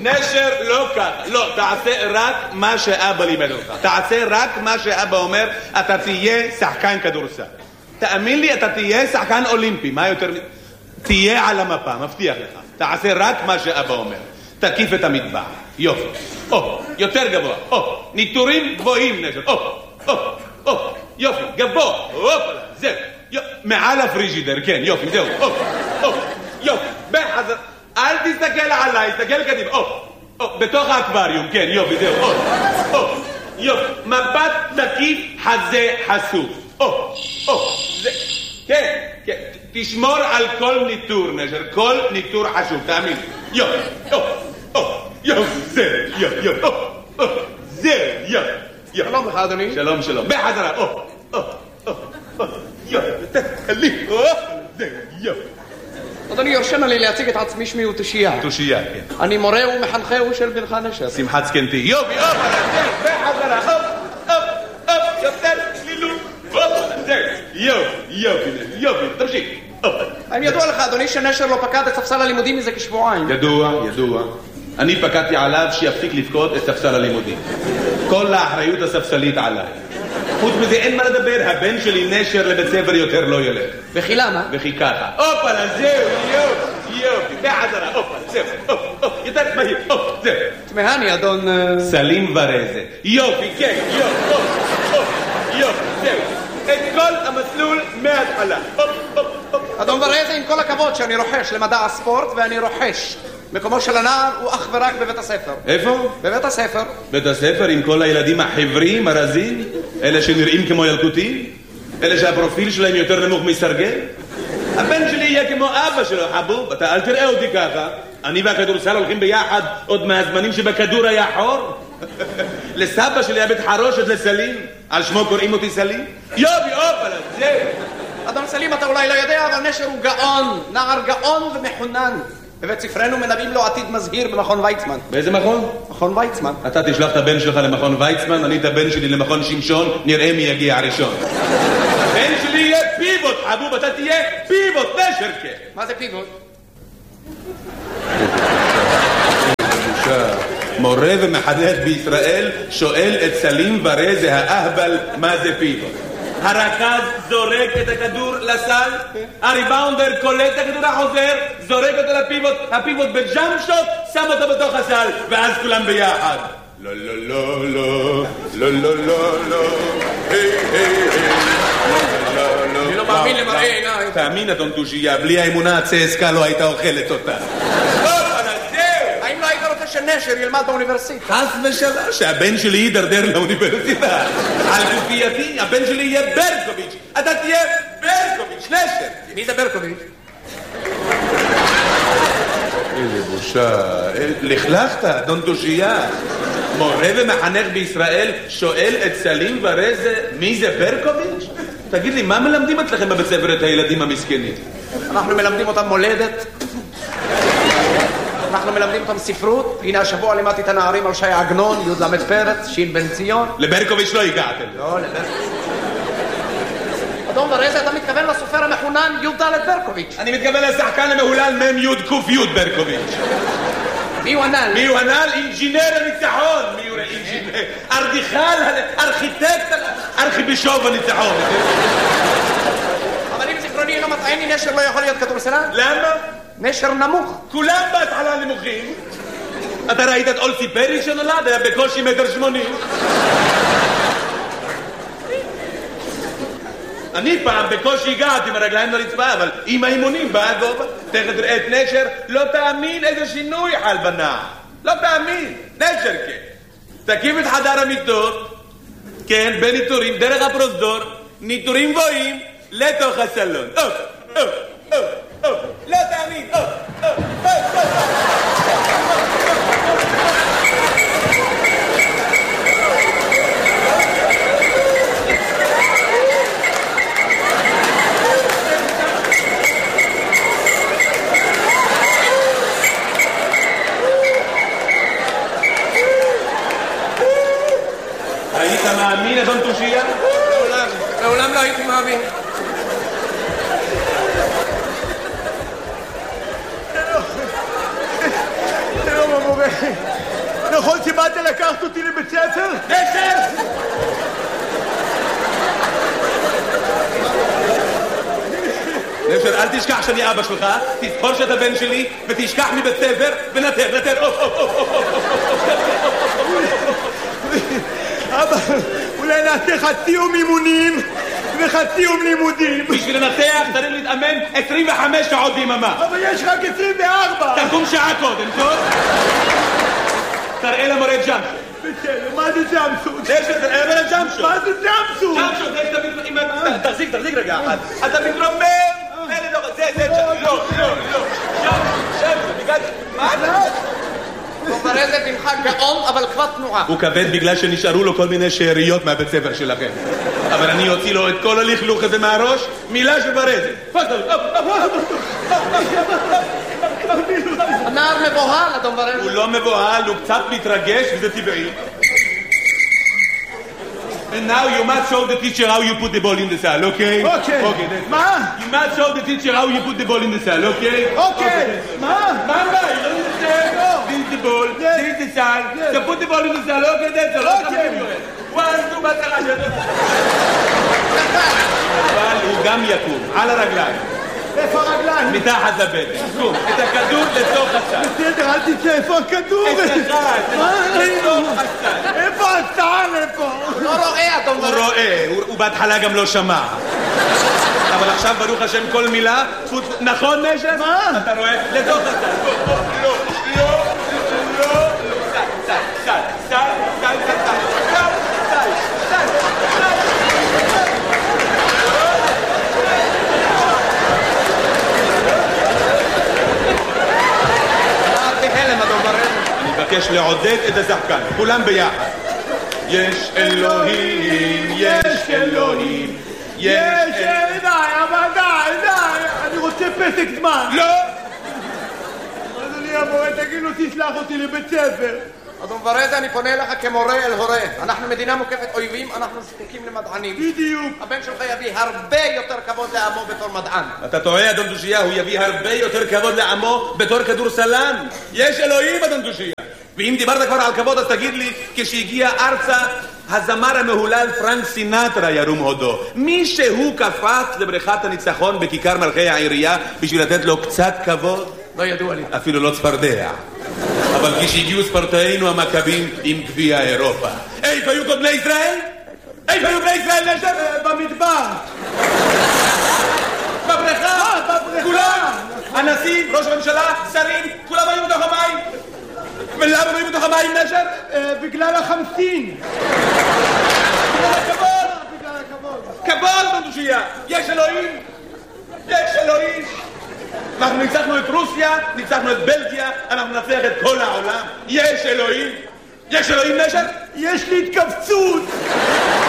נשר לא ככה, לא, תעשה רק מה שאבא לימד אותך. תעשה רק מה שאבא אומר, אתה תהיה שחקן כדורסל. תאמין לי, אתה תהיה שחקן אולימפי, מה יותר... תהיה על המפה, מבטיח לך. תעשה רק מה שאבא אומר. תקיף את המטבח. יופי. יותר גבוה. ניטורים גבוהים, נשר. יופי, גבוה. זהו. מעל הפריג'ידר, כן, יופי, זהו. יופי, בחזר. אל תסתכל עליי, תסתכל קדימה. בתוך האקווריום, כן, יופי, זהו. יופי, מבט תקיף, חזה חשוף. כן, כן. תשמור על כל ניטור, נשר. כל ניטור חשוב, תאמין. יופי, זהו. שלום לך, אדוני. שלום, שלום. בחזרה. אדוני, יורשנה לי להציג את עצמי, שמי הוא תושייה. תושייה, כן. אני מורה ומחנכהו של בנך נשר. שמחת זקנתי. יופי, בחזרה. יותר צלילות. יופי, תמשיך. האם ידוע לך, אדוני, שנשר לא פקד את ספסל הלימודים מזה כשבועיים? ידוע. אני פקדתי עליו שיפסיק לפקוד את ספסל הלימודים. כל האחריות הספסלית עליי. חוץ מזה אין מה לדבר, הבן שלי נשר לבית ספר יותר לא ילך. וכי למה? וכי ככה. זהו, יופי, בחזרה, זהו, יותר מהיר, זהו. תמהני, אדון... סלים ורזה. יופי, כן, יופי, זהו. את כל המסלול מההתחלה. אדון ורזה, עם כל הכבוד שאני רוחש למדע הספורט, ואני רוחש. מקומו של הנער הוא אך ורק בבית הספר. איפה? בבית הספר. בית הספר עם כל הילדים החברים, הרזים? אלה שנראים כמו ילקוטים? אלה שהפרופיל שלהם יותר נמוך מסרגל? הבן שלי יהיה כמו אבא שלו, חבוב. אתה אל תראה אותי ככה. אני והכדורסל הולכים ביחד עוד מהזמנים שבכדור היה חור. לסבא שלי היה בית חרושת לסלים. על שמו קוראים אותי סלים? יופי, זהו. אדון סלים, אתה אולי לא יודע, אבל נשר הוא גאון. נער גאון ומחונן. בבית ספרנו מנבאים לו עתיד מזהיר במכון ויצמן. באיזה מכון? מכון ויצמן. אתה תשלח את הבן שלך למכון ויצמן, אני את הבן שלי למכון שמשון, נראה מי יגיע הראשון. הבן שלי יהיה פיבוט, חבוב, אתה תהיה פיבוט, נשרקה. מה זה פיבוט? מורה ומחנך בישראל שואל את סלים ורזה האהבל מה זה פיבוט. הרכז זורק את הכדור לסל, הריבאונדר קולט את הכדור החוזר, זורק אותו לפיבוט, הפיבוט בג'אמפ שוט, שם אותו בתוך הסל, ואז כולם ביחד. לא, אני לא מאמין למראה עיניי. תאמין, אדון תושייה, בלי האמונה הצסקה לא הייתה אוכלת אותה. האם לא היית רוצה שנשר ילמד באוניברסיטה? חס ושלום, שהבן שלי יידרדר לאוניברסיטה. על גופייתי, הבן שלי יהיה ברקוביץ'. אתה תהיה ברקוביץ', נשר. מי זה ברקוביץ'? איזה בושה. לכלכת, אדון תושייה. מורה ומחנך בישראל שואל את סלים ורזה מי זה ברקוביץ'? תגיד לי, מה מלמדים אצלכם בבית ספר את הילדים המסכנים? אנחנו מלמדים אותם מולדת. אנחנו מלמדים אותם ספרות. הנה השבוע לימדתי את הנערים על שי עגנון, י' למד פרץ, שין בן ציון. לברקוביץ' לא הגעתם. לא, אדון ורזה, אתה מתכוון לסופר המחונן י' ד' ברקוביץ'. אני מתכוון לשחקן המהולל מ' י' ק' י' ברקוביץ'. מי הוא הנ"ל? מי הוא הנ"ל? אינג'ינר הניצחון. מי הוא אינג'ינר? ארדיכל, ארכיטקט, ארכיבישוף הניצחון. אבל אם זיכרוני אינו מטעני, נשר לא יכול להיות כדורסלן? למה? נשר נמוך. כולם בהתחלה נמוכים. אתה ראית את אולסי פרי שנולד? היה בקושי 1.80 מטר. אני פעם בקושי הגעתי עם הרגליים לרצפה, אבל עם האימונים בא הגובה. תכף תראה את נשר, לא תאמין איזה שינוי חל בנער. לא תאמין, נשר כן. תקים את חדר המיטות, כן, בניטורים, דרך הפרוזדור, ניטורים גבוהים, לתוך הסלון. לא תאמין, היית מאמין, אדון תושייה? לעולם לא הייתי מאמין. נכון שבאת לקחת אותי לבית ספר? נשר! נשר, אל תשכח שאני אבא שלך, תזכור שאתה בן שלי, ותשכח מבית ספר, ונתר. אבא, אולי נעשה חצי יום אימונים וחצי יום לימודים. בשביל לנתח צריך להתאמן 25 שעות ביממה. אבל יש רק 24. תקום שעה קודם, טוב? תראה למורה ג'אמפ. בסדר, מה זה ג'אמפסוט? תראה למורה ג'אמפ. מה זה ג'אמפסוט? ג'אמפ, תחזיק רגע אחד. אתה מתרומם. זה, לא. מה? דומברזה בנך גאון, אבל כבר תנועה. הוא כבד בגלל שנשארו לו כל מיני שאריות מהבית ספר שלכם. אבל אני אוציא לו את כל הלכלוך הזה מהראש, מילה של ברזל. הנער מבוהל, הדומברזה. הוא לא מבוהל, הוא קצת מתרגש, וזה טבעי. And now you must show the teacher how you put the ball in the sail, okay? Okay. מה? You must show the teacher how you put the ball in the sail, okay? Okay. מה? Mama, you don't understand? This is the ball, this is the sail. So put the ball in the sail, okay? That's all. Okay. 1, 2, בצרה. אבל הוא גם יקום, על הרגליים. איפה הרגליים? מתחת לבטן. קום, את הכדור לתוך הסל. בסדר, אל תצא, איפה הכדור? לתוך הסל. איפה הסל? איפה? לא רואה, הוא הדומברזה. רואה, הוא בהתחלה גם לא שמע. אבל עכשיו ברוך השם כל מילה, נכון נשר? מה? אתה רואה? לתוך הסל. לא. סל. אני מבקש לעודד את השחקן, כולם ביחד. יש אלוהים, יש אלוהים, די, אבל די. אני רוצה פסק זמן. לא! אדוני המורה, תגיד לו תשלח אותי לבית ספר. הדומברזה, אני פונה אליך כמורה אל הורה. אנחנו מדינה מוקפת אויבים, אנחנו זקוקים למדענים. בדיוק. הבן שלך יביא הרבה יותר כבוד לעמו בתור מדען. אתה טועה, אדון דושייה, הוא יביא הרבה יותר כבוד לעמו בתור כדורסלן. יש אלוהים, אדון דושייה. ואם דיברת כבר על כבוד, אז תגיד לי, כשהגיע ארצה, הזמר המהולל פרנק סינטרה ירום הודו. מי שהוא קפץ לבריכת הניצחון בכיכר מלכי העירייה בשביל לתת לו קצת כבוד? לא ידוע לי. אפילו לא צפרדע. אבל כשהגיעו ספורטאינו המכבים עם גביע אירופה. איפה היו קודמי ישראל? איפה היו בני ישראל נשר? במדבר. בבריכה? כולם? הנשיא, ראש הממשלה, שרים, כולם היו בתוך המים. ולמה היו בתוך המים נשר? בגלל החמסין. בגלל הכבוד. בגלל הכבוד. כבוד בנדושייה. יש אלוהים. יש אלוהים. אנחנו ניצחנו את רוסיה, ניצחנו את בלגיה, אנחנו נצליח את כל העולם. יש אלוהים. יש אלוהים נשר? יש לי התכווצות.